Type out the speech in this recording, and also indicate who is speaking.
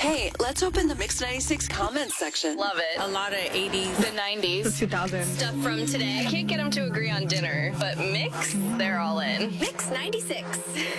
Speaker 1: Hey, let's open the Mix 96 comments section.
Speaker 2: Love it.
Speaker 3: A lot of 80s.
Speaker 2: The 90s.
Speaker 3: The 2000s.
Speaker 2: Stuff from today. Can't get them to agree on dinner, but Mix, they're all in.
Speaker 4: Mix 96.